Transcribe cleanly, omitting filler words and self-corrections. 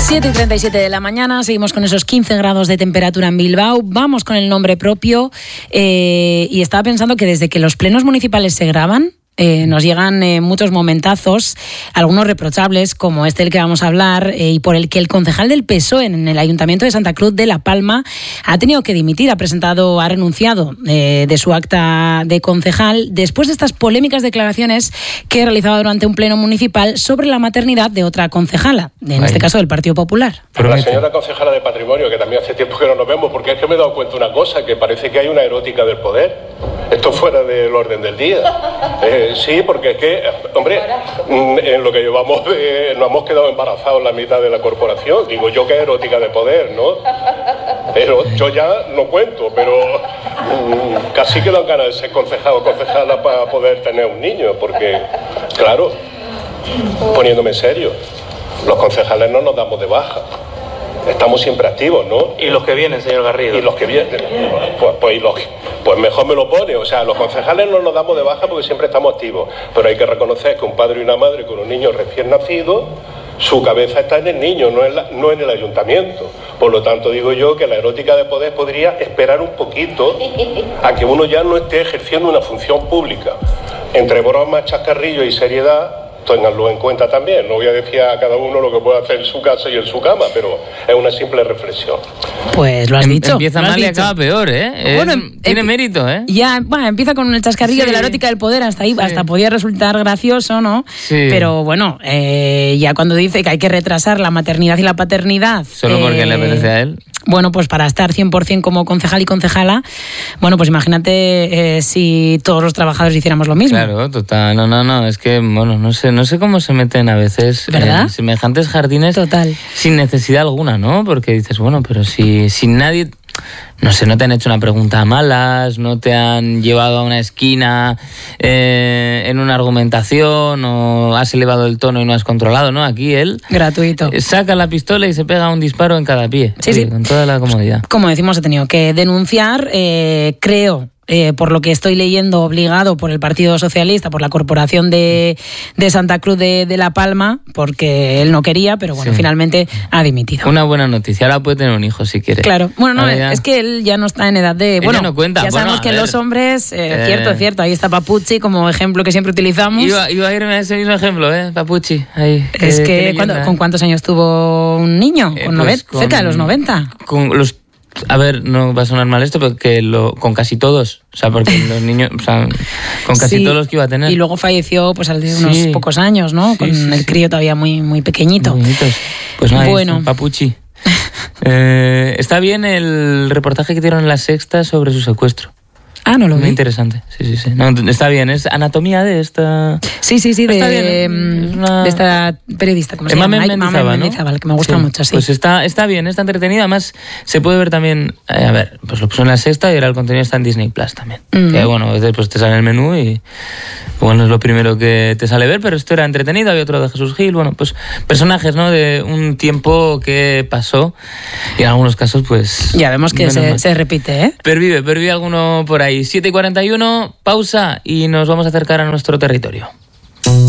7:37 de la mañana, seguimos con esos 15 grados de temperatura en Bilbao. Vamos con el nombre propio y estaba pensando que desde que los plenos municipales se graban, nos llegan muchos momentazos, algunos reprochables, como este del que vamos a hablar, y por el que el concejal del PSOE en el Ayuntamiento de Santa Cruz de La Palma ha tenido que dimitir, ha renunciado de su acta de concejal después de estas polémicas declaraciones que realizaba durante un pleno municipal sobre la maternidad de otra concejala, en este caso del Partido Popular. Pero la señora concejala de Patrimonio, que también hace tiempo que no nos vemos, porque es que me he dado cuenta de una cosa, que parece que hay una erótica del poder. Esto fuera del orden del día. Sí, porque es que, hombre, en lo que llevamos nos hemos quedado embarazados la mitad de la corporación. Digo yo que es erótica de poder, ¿no? Pero yo ya no cuento, pero casi que dan ganas de ser concejal o concejala para poder tener un niño, porque, claro, poniéndome en serio, los concejales no nos damos de baja. Estamos siempre activos, ¿no? ¿Y los que vienen, señor Garrido? Y los que vienen, pues mejor me lo pone. O sea, los concejales no nos damos de baja porque siempre estamos activos. Pero hay que reconocer que un padre y una madre con un niño recién nacido, su cabeza está en el niño, no en el ayuntamiento. Por lo tanto, digo yo que la erótica de poder podría esperar un poquito a que uno ya no esté ejerciendo una función pública. Entre bromas, chascarrillo y seriedad, ténganlo en cuenta también. No voy a decir a cada uno lo que puede hacer en su casa y en su cama, pero es una simple reflexión. Pues lo has dicho. Empieza mal y acaba peor, ¿eh? Bueno, tiene mérito, ¿eh? Ya, bueno, empieza con el chascarrillo de la erótica del poder, hasta ahí, hasta podía resultar gracioso, ¿no? Sí. Pero bueno, ya cuando dice que hay que retrasar la maternidad y la paternidad... Solo porque le apetece a él. Bueno, pues para estar 100% como concejal y concejala, bueno, pues imagínate si todos los trabajadores hiciéramos lo mismo. Claro, total. No, es que, bueno, no sé cómo se meten a veces en semejantes jardines sin necesidad alguna, ¿no? Porque dices, bueno, pero si nadie... No sé, no te han hecho una pregunta a malas, no te han llevado a una esquina en una argumentación o has elevado el tono y no has controlado, ¿no? Aquí él... Gratuito. Saca la pistola y se pega un disparo en cada pie. Sí. Con toda la comodidad. Como decimos, he tenido que denunciar, creo... por lo que estoy leyendo, obligado por el Partido Socialista, por la Corporación de Santa Cruz de La Palma, porque él no quería, pero bueno, finalmente ha dimitido. Una buena noticia, ahora puede tener un hijo si quiere. Claro, bueno, no, es que él ya no está en edad de... Bueno, no cuenta. Ya sabemos que los hombres, cierto, ahí está Papuchi como ejemplo que siempre utilizamos. Iba a irme a ese mismo ejemplo, Papuchi. Ahí, es que, ¿con cuántos años tuvo un niño? Cerca de los 90. A ver, no va a sonar mal esto, pero que con casi todos, o sea, porque los niños, o sea, con casi todos los que iba a tener. Y luego falleció pues al de unos pocos años, ¿no? Con el crío todavía muy, muy pequeñito. Muy bonitos. Pues nada, bueno. Papuchi. Está bien el reportaje que dieron en La Sexta sobre su secuestro. Ah, no lo vi. Muy interesante, sí. No, está bien, es anatomía de esta... Sí, de esta periodista, ¿cómo se llama? Mamen Mendizábal, que me gusta mucho, sí. Pues está bien, está entretenida, además se puede ver también, pues lo puso en La Sexta y ahora el contenido está en Disney Plus también. Que bueno, después te sale el menú y bueno, es lo primero que te sale ver, pero esto era entretenido, había otro de Jesús Gil, bueno, pues personajes, ¿no? De un tiempo que pasó y en algunos casos, pues... Ya vemos que se repite, ¿eh? Pervive alguno por ahí. 7:41, pausa y nos vamos a acercar a nuestro territorio.